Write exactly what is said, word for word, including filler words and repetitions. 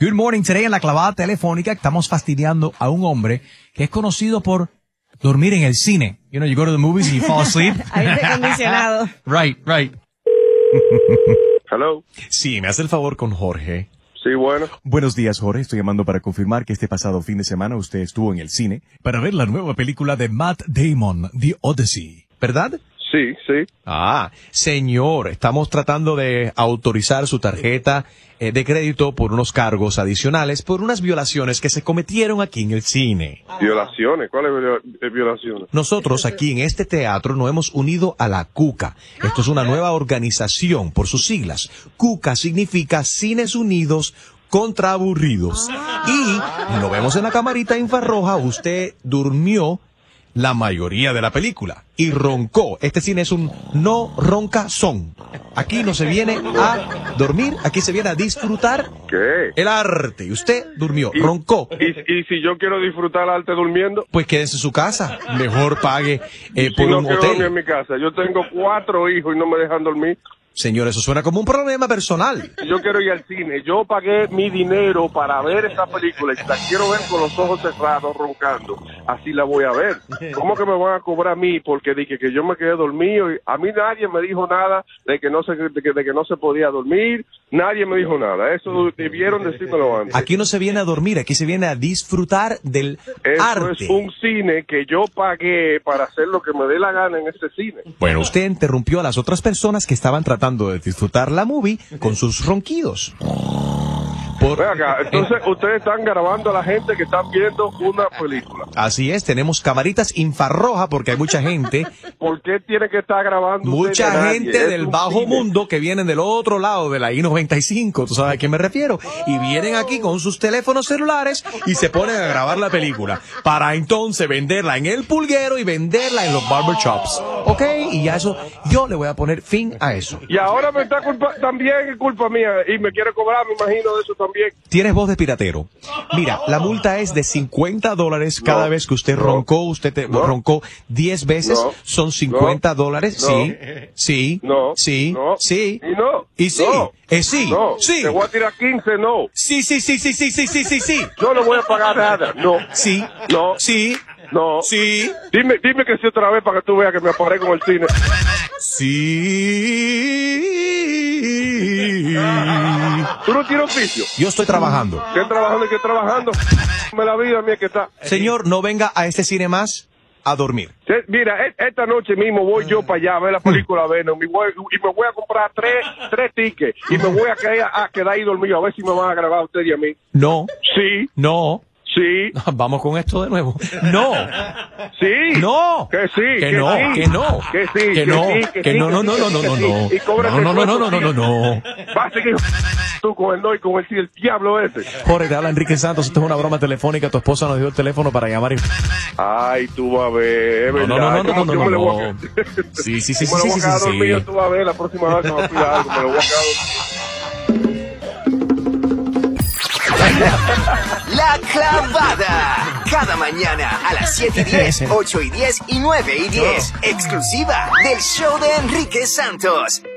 Good morning. Today en la clavada telefónica estamos fastidiando a un hombre que es conocido por dormir en el cine. You know, you go to the movies and you fall asleep. Aire acondicionado. Right, right. Hello. Sí, me hace el favor con Jorge. Sí, bueno. Buenos días, Jorge. Estoy llamando para confirmar que este pasado fin de semana usted estuvo en el cine para ver la nueva película de Matt Damon, The Odyssey, ¿verdad? Sí, sí. Ah, señor, estamos tratando de autorizar su tarjeta eh, de crédito por unos cargos adicionales por unas violaciones que se cometieron aquí en el cine. ¿Violaciones? ¿Cuáles viola- violaciones? Nosotros aquí en este teatro nos hemos unido a la CUCA. Esto es una nueva organización por sus siglas. CUCA significa Cines Unidos contra Aburridos. Y lo vemos en la camarita infrarroja, usted durmió la mayoría de la película y roncó. Este cine es un no ronca son. Aquí no se viene a dormir, aquí se viene a disfrutar ¿Qué? el arte. Y usted durmió, Y- roncó. ¿Y, y si yo quiero disfrutar el arte durmiendo? Pues quédese en su casa. Mejor pague eh, Si por no un quiero dormir en hotel. mi casa. Yo tengo cuatro hijos y no me dejan dormir. Señor, eso suena como un problema personal. Yo quiero ir al cine. Yo pagué mi dinero para ver esta película y la quiero ver con los ojos cerrados, roncando. Así la voy a ver. ¿Cómo que me van a cobrar a mí? Porque dije que yo me quedé dormido. Y a mí nadie me dijo nada de que no se, de que, de que no se podía dormir. Nadie me dijo nada. Eso debieron decírmelo antes. Aquí no se viene a dormir, aquí se viene a disfrutar del Eso arte. es un cine que yo pagué para hacer lo que me dé la gana en ese cine. Bueno, usted interrumpió a las otras personas que estaban tratando de disfrutar la movie con sus ronquidos. Por- Ven acá, entonces ustedes están grabando a la gente que están viendo una película. Así es, tenemos camaritas infrarroja porque hay mucha gente, ¿Por qué tiene que estar grabando ustedes a mucha nadie? gente Es del un bajo cine. mundo que vienen del otro lado de la I noventa y cinco, tú sabes a qué me refiero, y vienen aquí con sus teléfonos celulares y se ponen a grabar la película para entonces venderla en el pulguero y venderla en los barbershops, ¿ok? Y ya eso, yo le voy a poner fin a eso. Y ahora me está culpa, también es culpa mía y me quiere cobrar, me imagino, de eso también. Tienes voz de piratero. Mira, la multa es de cincuenta dólares cada No, vez que usted no, roncó. Usted te no, roncó diez veces. no, son cincuenta dólares. no, Sí, sí, No, sí, no, sí. y no, Y sí, no, eh, sí, no, sí. te voy a tirar quince, no. Sí, sí, sí, sí, sí, sí, sí, sí, sí. Yo no voy a pagar nada, no. Sí, No. sí, No. sí, Dime, dime que sí otra vez para que tú veas que me aparezco en el cine. sí. ¿Tú no tienes oficio? Yo estoy trabajando. ¿Qué trabajando y qué trabajando? Me la vida mía que está. Señor, no venga a este cine más a dormir. Se- Mira, e- esta noche mismo voy yo para allá a ver la película Venom y, voy- y me voy a comprar tres, tres tickets y me voy a quedar, a quedar ahí dormido a ver si me van a grabar a usted y a mí. No, Sí, no. sí, Vamos con esto de nuevo. No. sí. No. Que sí, Que que no, sí. que no. Que sí, Que que no. sí, que Que sí, no, que no, sí, no, que no, sí, no, que no, sí. no. Y cóbrate No, no, no, no, todo no, no, no. Vas a seguir tú con el no y con el sí, el diablo ese. Jorge, te habla Enrique Santos. Esto es una broma telefónica. Tu esposa nos dio el teléfono para llamar y... Ay, tú vas a ver, es No, no, verdad. no, no, ¿Cómo no, yo no, me le no. voy a- Sí, sí, sí, Me lo sí, voy sí, a quedar sí, dormido, sí. tú vas a ver la próxima vez que me pida algo, me lo voy a quedar La Clavada. Cada mañana a las siete y diez, ocho y diez y nueve y diez. Exclusiva del show de Enrique Santos.